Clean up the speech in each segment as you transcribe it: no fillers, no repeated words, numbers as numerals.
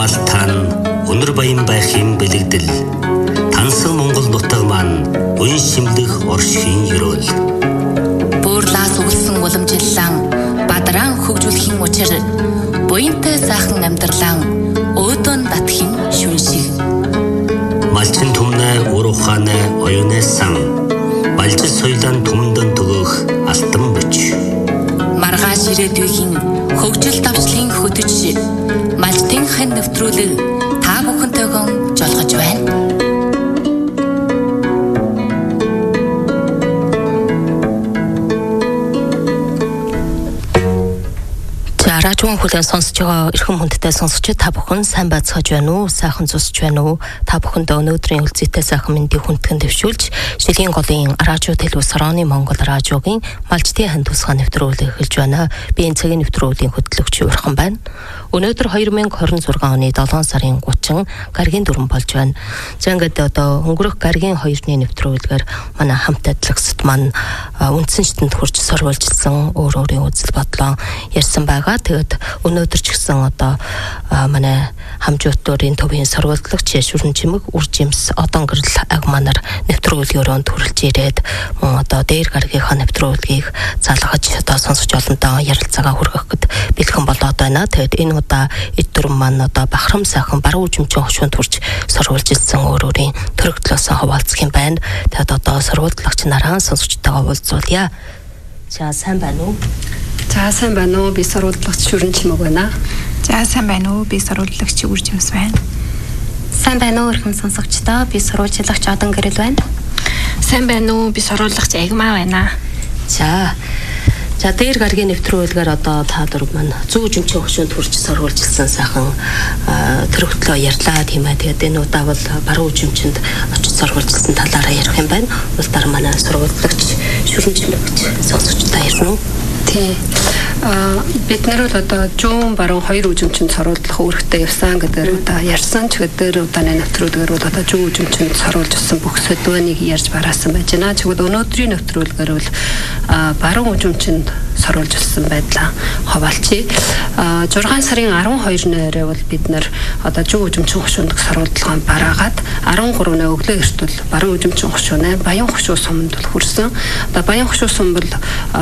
Алтан өнөр баян байхын бэлэгдэл тансан Монгол нутаг маань уян шимлэх оршихын ёроол буурлаас өгсөн уламжлалан бадран хөгжүүлэхийн учир буянтай сайхан амьдралан өөдөн татхийн шүн шиг малчин түмнэ уруханэ оюунэ сан балжил соёлын түмэндэн төгөөх алтан бүч маргааш ирээдүйн хөгжил давчлалын хөтөч малчтын хэн нэвтрүүлэг та бүхэнтэйгөө жолгож байна. Радион хүлээн сонсож байгаа эрхэм хүндтэй сонсогчид та бүхэн сайн байцгааж байна уу? Сайхан зусж байна уу? Та бүхэндээ өнөөдрийн үлцэтэй сайхан мэндийг хүндхэн дэвшүүлж, Шилийн голын радио телевиз хорооны Монгол радиогийн малчтын хэн тусгай нэвтрүүлэг эхэлж байна. Би энэ цагийн нэвтрүүлгийн хөтлөгч Урхан байна. Өнөөдөр 2026 оны 7 сарын 30 гаргийн дүрэн болж байна. За ингээд одоо өнгөрөх гаргийн 2-ны нэвтрүүлгээр манай хамт ажиллагчид маань үндсэн шатнд хурж сорволжсэн өөр өөрийн үзэл бодлоо ярьсан байгаа. Тэгээд өнөөдөр ч гэсэн одоо манай хамжуутлын төвийн сорволтлагч Шүрэн Чимэг, Үр Жимс, Одон гэрэл аг манар нэвтрүүлгөөрөө төрүүлж ирээд мөн одоо дээр гаргийнхаа нэвтрүүлгийг залгаж одоо сонсож олонтоо ярилцаагаа хүргэх гэд бэлхэн болоод байна. Тэгээд энэ удаа эд дүрэн маань одоо бахрам сайхан баруун үжимчин хошуунд хүрч сорволж ирсэн өөр өөрийн төрөгдлөөс хаваалцах юм байна. Тэгээд одоо сорволтлагч нараа сонсогчтойгоо уулзуулъя. За сайн байна уу? За сайн байна уу? Би сорволтлагч Шүрэн Чимэг байна. За сайн байна уу? Би сорволтлагч Үр Жимс байна. Сайн байна уу? Эрхэм сонсогчдоо би сурвалжлагч Одон гэрэл байна. Сайн байна уу? Би сурвалжлагч Агмаа байна. За дээр гаргийн нэвтрүүлгээр одоо та дөрөв маань зүү үжимчин хошуунд хүрч сорволжилсан сайхан төрөгдлөө ярьлаа тийм ээ. Тэгээд энэ удаа бол баруун үжимчинд очиж сорволжилсан талаараа ярих юм байна. Улдаар манай сурвалжлагч Шүрэн Чимэг сонсогчдоо ярина уу? Тий. Бид нар бол одоо зүүн баруун хоёр үжимчинд сорволдлох үүрэгтэй явсан гэдэг одоо ярьсан. Чигээр дээр удааны нэвтрүүлгээр бол одоо зүүн үжимчинд сорволжсэн бүх сэдвэнийг ярьж бараасан байж байна. Чигээр өнөөдрийн нэвтрүүлгээр бол баруун үжимчинд сорволжсэн байдлаа хаваалчи. 6 сарын 12-ны бол бид нар одоо зүүн үжимчин хошуунд сорволдлогоо бараагаад 13-ны өглөө эртвэл баруун үжимчин хошуунаа Баян хошуу суманд хүрсэн. Одоо Баян хошуу сум бол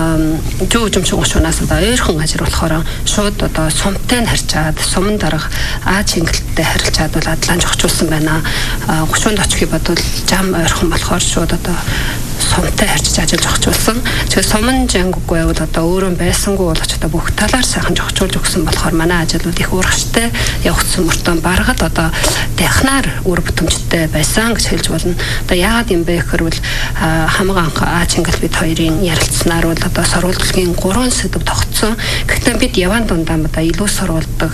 зүүн үжимчин хошуунаас одоо ойрхон газар болохоор шууд одоо сумтай харьцаад сумын дарга Аз Чингэлттэй харилцаад бол адлан жогчулсан байна. Хошуунд очихыг бодвол зам ойрхон болохоор шууд одоо сумтай харьцаж ажиллаж зогчулсан. Тэгэхээр сумын жанггүй бол одоо өөрөө байсангүй болгоч одоо бүх талаар сайхан жогчулж өгсөн болохоор манай ажил бол их урагштай явагдсан мөртөө баргад одоо технаар үр бүтэмжтэй байсан гэж хэлж болно. Одоо яагаад юм бэ гэхээр бол хамаг анх Аз Чингэл бид хоёрын ярилцсанаар бол одоо сорволтлагын 3 сэдв тогтсон. Гэхдээ бид яван дундаа одоо илүү сорволдог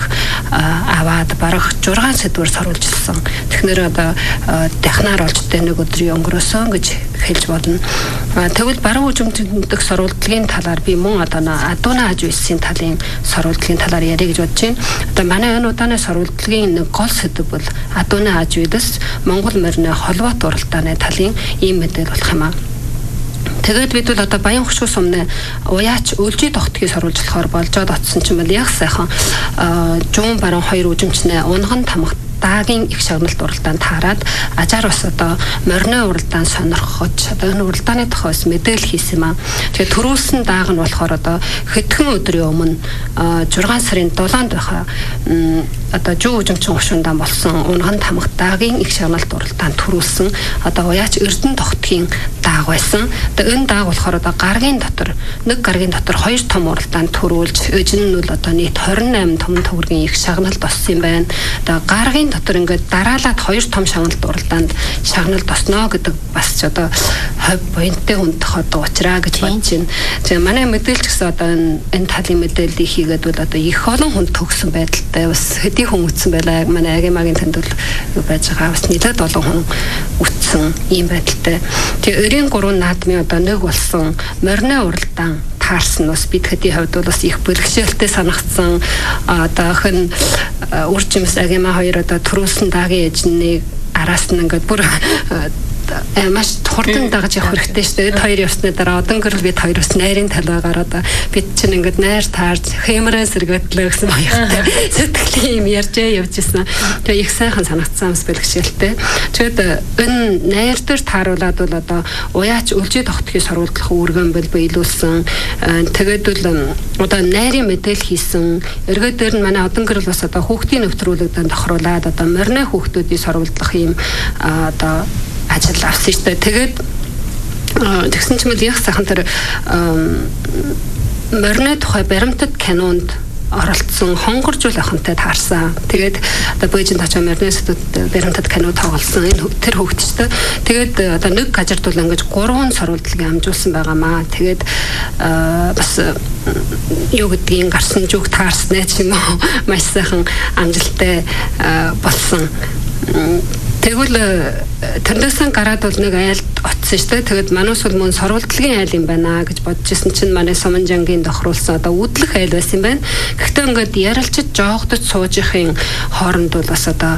аваад бараг 6 сэдвээр сорволжилсан. Тэгэхээр одоо технаар олж нэг өдрийн өнгөрөөсөн гэж хэлж болно. Тэгвэл баруун үжимчинд сорволтлагын талаар би мөн одоо адууна аж үйлсийн талын сорволтлагын талаар ярих гэж бодож байна. Одоо манай энэ удааны сорволтлагын нэг гол сэдэв бол адууна аж үйлс Монгол морины холбоот уралдааны талын ийм мэдээлэл болох юм аа. Тэгээд бид бол одоо Баян хошуу сумны уяач өлжий тогтхыг сорволжлохоор болжоод оцсон ч юм бол яг сайхан зүүн баруун хоёр үжимчнээ унган тамхи даагийн их шагналт уралдаанд таарад ажаар бас одоо морины уралдаанд сонирхож одоо энэ уралдааны тухайс мэдээлэл хийсэн юм аа. Тэгээд төрүүлсэн дааг нь болохоор одоо хэдхэн өдрийн өмнө 6 сарын 7-нд байхаа одоо зүүн үжимчин хошуундаа болсон унган тамхи даагийн их шагналт уралдаанд төрүүлсэн одоо уяач Эрдэнэ тогтхийн дааг байсан. Одоо энэ дааг болохоор одоо нэг гаргийн дотор 2 том уралдаанд төрүүлж эжин нь бол одоо нийт 28 том төгрөгийн их шагналт болсон юм байна. Одоо гаргийн дотор ингээд дараалаад 2 том шагналт уралдаанд шагналт осноо гэдэг бас ч одоо хов буянтай хүндэх одоо уучраа гэж бодож байна. Тэгээ манай мэдээлж гэсэн одоо энэ талын мэдээллийг хийгээд бол одоо их олон хүнд төгсөн байдалтай бас хэдий хүн үтсэн байлаа. Манай Агимагийн танд бол юу байж байгаа бас нэлээд олон хүн үтсэн ийм байдалтай. Тэгээ 93 наадмын одоо нэг болсон морины уралдаан таарсан бас бид хэдий хувьд бол бас их бэлгшээлтэй санагдсан. Одоо хэн Үр Жимс Агима хоёр одоо төрүүлсэн даагийн эжнийг араас нь ингээд бүр маш хурдан дагаж явах хэрэгтэй шүү дээ. Хоёр явсны дараа одон гэрэл бид хоёр бас найрын талаагаар одоо бид чинь ингээд найр таарж хэмрэн сэргэтлээ гэсэн баяртай сэтгэлийн юм ярьжээ явж ирсэн. Тэгээ их сайхан санагдсан юмс бэлгшээлтэй. Тэгээд энэ найр дээр тааруулаад бол одоо уяач үлжид тогтхыг сурвалжлах үүргэн бэл биелүүлсэн. Тэгээд бол одоо найрын мэдээлэл хийсэн. Эргээд дээр нь манай одон гэрэл бас одоо хүүхдийн нөхцөлүүлэгдэнд тохируулаад одоо морины хүүхдүүдийг сурвалжлах юм одоо ажил авсан шүү дээ. Тэгээд тэгсэн ч мэл яг сайхан тэр морины тухай баримтат кинонд оролцсон хонгоржуул ахантай таарсан. Тэгээд одоо Бээжинд очиж морины сэдвүүд баримтат кино тоглосон. Энэ тэр хүүхдтэй. Тэгээд одоо нэг газарт бол ингэж 3 сурвалжлагыг амжуулсан байгаамаа. Тэгээд бас юу гэдгийг гарсан зүг таарснаа ч юм уу маш сайхан амжилттай болсон. Тэгвэл тэрнээсээ гараад бол нэг айлд очсон шүү дээ. Тэгээд манайс бол мөн сурвалжлагын айл юм байна гэж бодож ирсэн чинь манай Суманжангийн тохируулсан одоо үдлэх айл байсан юм байна. Гэхдээ ингээд ярилцаж жоогдож суужихын хооронд бол бас одоо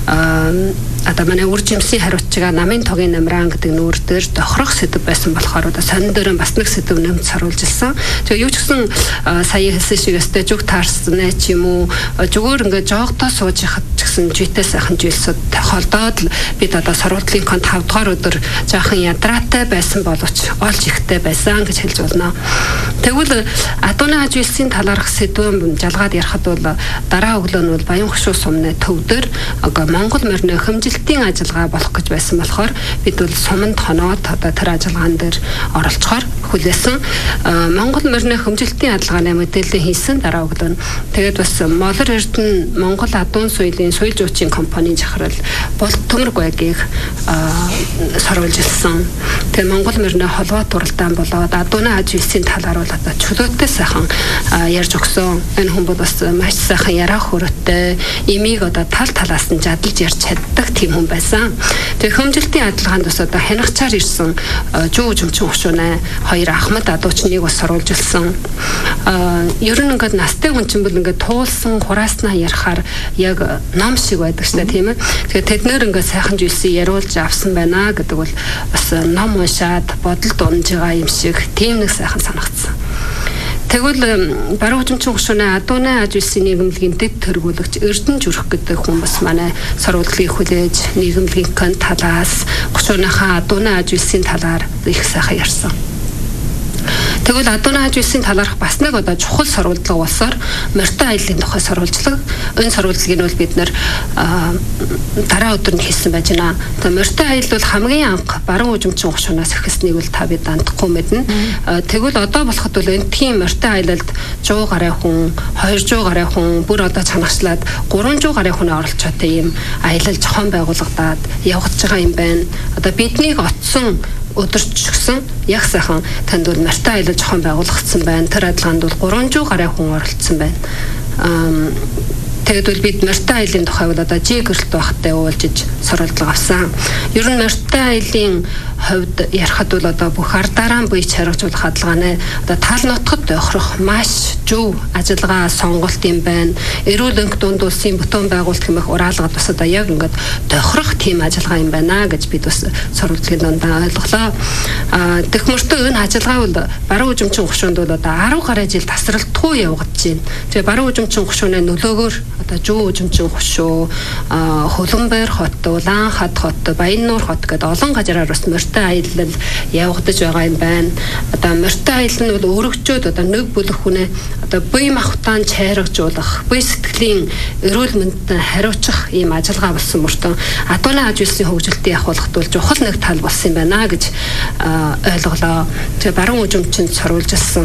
манай үр жимсийн хариуцчгаа намын тогийн намраан гэдэг нүүр дээр тохирох сэдв байсан болохоор одоо сонин дээр бас нэг сэдв нэмж саруулжсэн. Тэгээ юу ч гэсэн сая хэлсэн шиг өстэй зүг таарсан ч юм уу зүгээр ингээд жоогдоо суужихад ч гэсэн житэй сайхан зүйлсүүд холдоод бид одоо сурвалжлагын конт 5 дугаар өдөр жоохон ядраатай байсан боловч олж ихтэй байсан гэж хэлж болно. Тэгвэл Адууны аж үйлсийн талаарх сэдвэн жалгаад ярихад бол дараа өглөө нь бол Баян хошуу сумны төв дээр Монгол морины хэмжилтийн ажиллагаа болох гэж байсан болохоор бид бол суманд хоноод одоо тэр ажиллагаан дээр оролцохоор хүлээсэн. Монгол морины хэмжилтийн ажиллагааны мэдээлэл хийсэн дараа өглөө нь тэгээд бас Молор Эрдэнэ Монгол Адуун соёлын соёл зүйчийн компанийн захирал бол төмөрг байгийг саруулжсэн. Тэгээ Монгол морины холбоо туралдаан болоод Адууны аж үйлсийн талаар бол одоо чөлөөтэй сайхан ярьж өгсөн. Энэ хүн бол бас маш сайхан яраа хөрөттэй имийг одоо тал талаас нь жадалж ярьж чаддаг тийм хүн байсан. Тэгээ хэмжилтийн ажиллагаанд бас одоо хянагчаар ирсэн Жүү Жумчин хушуунаа хоёр Ахмад адуучныг бас саруулжсэн. Ер нь ингээд настай хүн чинь бол ингээд туулсан хурааснаа ярихаар яг ном шиг байдаг шнэ тийм ээ. Тэгээ тэд нэр ингээд сайхан зүйлсийг яриулж авсан байна гэдэг бол бас ном уншаад бодол дунж байгаа юм шиг тийм нэг сайхан санагдсан. Тэгвэл баруун хэмжүүн гүшүүний Адууны аж үйлсийн нийгэмлэгийн дэд тэргүүлэгч Эрдэнэ Зүрх гэдэг хүн бас манай сурвалжлагыг хүлээж нийгэмлэгийн конт талаас гүшүүнийхээ Адууны аж үйлсийн талаар их сайхан ярьсан. Тэгвэл Адууны аж үйлсийн талаарх бас нэг одоо чухал сурвалжлага болсоор морьтой аяллаа тухай сурвалжлага. Энэ сурвалжлагыг нь бол бид нэр дараа өдөр нь хийсэн байж байна. Тэгээ морьтой аялал бол хамгийн анх баруун хэмжүүн гушуунаас эхэлснийг бол та бид андахгүй мэднэ. Тэгвэл одоо болоход бол энтхийн морьтой аялалд 100 гаруй хүн, 200 гаруй хүн бүр одоо чанагчлаад 300 гаруй хүн оролцоотой юм аялал зохион байгуулагдаад явагдаж байгаа юм байна. Одоо биднийг отсон өдөрч гисэн яг сайхан танд бол морьтой аялал зохион байгуулагдсан байна. Тэр адилгаанд бол 300 гаруй хүн оролцсон байна. Тэгээд бол бид морьтой аяллаа тухай бол одоо жигэрэлт байхтай уулзж сурвалжлага авсан. Ер нь морьтой аяллаа хувьд ярихад бол одоо бүх ардараа бие чаргажуулах хаалгааны одоо тал нутгад тохирох маш зөв ажиллагаа сонголт юм байна. Эрүүл өнгө дунд улсын бүтээн байгуулалт хэмээх ураалгад бас одоо яг ингээд тохирох тийм ажиллагаа юм байна гэж бид бас сурвалжлагын дундаа ойлголоо. Тэгэх мөртөө энэ ажиллагаа бол баруун хэмжүүн гушуунд бол одоо 10 гаруй жил тасралтгүй явагдаж байна. Тэгээ баруун хэмжүүн гушууны нөлөөгөөр одоо Жүү хэмжүүн гушуу, Хөлбөмбөр хот, Улаанхад хот, Баяннуур хот гэдэг олон газараар бас морьтой аялал явагдаж байгаа юм байна. Одоо морьтой аялал нь бол өргөжөөд одоо нэг бүлэг хүнээ одоо бие махбодоо чайрагжуулах, бие сэтгэлийн эрүүл мэндэд хариуцах ийм ажиллагаа болсон мөртөө Адууны аж үйлсийн хөгжилтийг явуулахад бол чухал нэг тал болсон юм байна гэж ойлголоо. Тэгээ баруун хэмжүүнд сурвалжилсан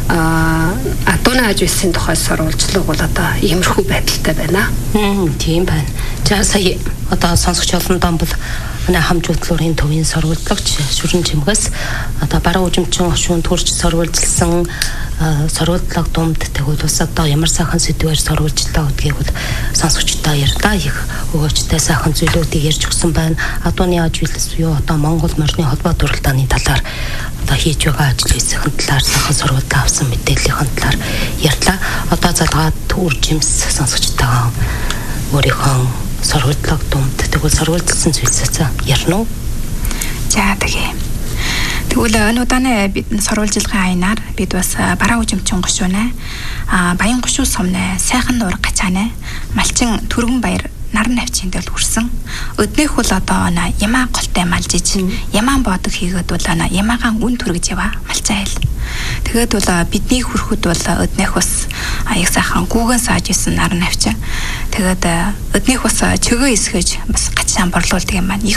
Адууны аж үйлсийн тухай сурвалжлага бол одоо иймэрхүү байдалтай байна. Тийм байна. За сая одоо сонсогч олондоо бол манай хамжуудлын төвийн сурвалжлагч Шүрэн Чимгээс одоо баруун хэмжүүн гушуунд төрж сурвалжилсан сурвалжлага дунд тэгвэл бас одоо ямар сайхан сэдвээр сурвалжлаа гэдгийг бол сонсогчдоо ярьдаа их өгөөжтэй сайхан зүйлүүдийг ярьж өгсөн байна. Адууны аж үйлс буюу одоо Монгол морины холбоо туралдааны талаар одоо хийж байгаа ажил хийсэн талаар сайхан сурвалжлага авсан мэдээллийн талаар ярьлаа. Одоо залгаад Түр Жимс сонсогчдоо өөрийнхөө сурвалжлага дунд тэгвэл сурвалжилсан зүйлсээ ярина уу? За тэгээ. Тэгвэл энэ удааны бид сурвалжилгын аянаар бид бас бараа үжимчин гошуунаа баян гошуу сумнаа сайхан нуур гачаанаа малчин түргэн баяр нар навчин дээр хүрсэн. Өднөх бол одоо ямаа голтой малжиж ямаан бодог хийгээд бол ямаагаан үн түргэж яваа малцайл. Тэгээд бол бидний хөрөхөд бол өднөх бас аяг сайхан гүүгэн сааж исэн нар навчин. Тэгээд өднөх бас чөгөө эсгэж бас гачаан борлуулдаг юм маань их